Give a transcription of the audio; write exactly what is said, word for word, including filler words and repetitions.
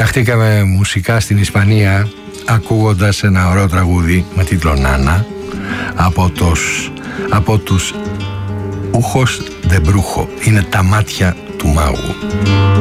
Ενταχθήκαμε μουσικά στην Ισπανία ακούγοντας ένα ωραίο τραγούδι με τίτλο Νάνα από, τους, από τους Ojos de Brujo. Είναι τα μάτια του μάγου.